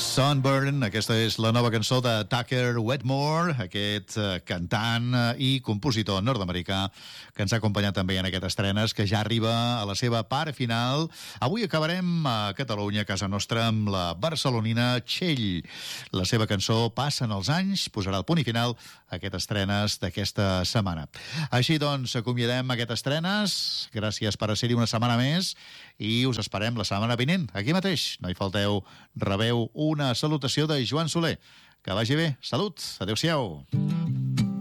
Sunburn, aquesta és la nova cançó de Tucker Wetmore, aquest cantant i compositor nord-americà que ens ha acompanyat també en aquestes estrenes, que ja arriba a la seva part final. Avui acabarem a Catalunya, a casa nostra, amb la barcelonina Txell. La seva cançó Passen els anys posarà el punt i final a aquestes estrenes d'aquesta setmana. Així doncs, acomiadem aquestes estrenes. Gràcies per ser-hi una setmana més i us esperem la setmana vinent, aquí mateix. No hi falteu, rebeu una salutació de Joan Soler. Que vagi bé. Salut. Adéu-siau.